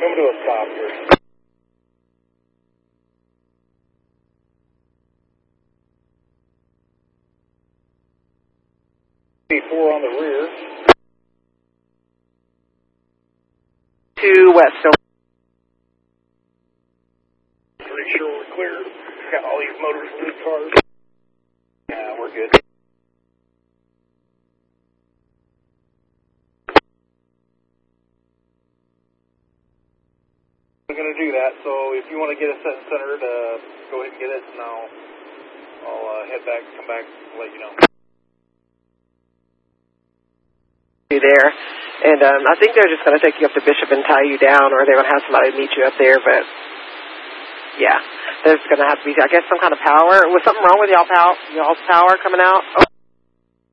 Come to a stop here. Four on the rear. 2 west. Pretty sure we're clear. Got all these motors in these cars. Yeah, we're good. We're going to do that, so if you want to get us set and centered, go ahead and get it, and I'll head back, come back, and let you know. There, and I think they're just going to take you up to Bishop and tie you down, or they're going to have somebody meet you up there, but yeah, there's going to have to be, I guess, some kind of power. Was something wrong with y'all's power coming out? Oh.